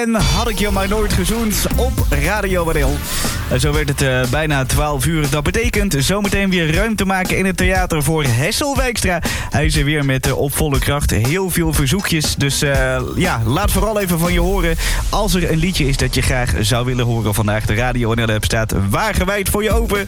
En had ik je maar nooit gezoend op Radio Baril. En zo werd het bijna 12 uur. Dat betekent zometeen weer ruimte maken in het theater voor Hessel Wijkstra. Hij is er weer met op volle kracht. Heel veel verzoekjes. Dus laat vooral even van je horen. Als er een liedje is dat je graag zou willen horen vandaag. De Radio NL app staat wagenwijd voor je open.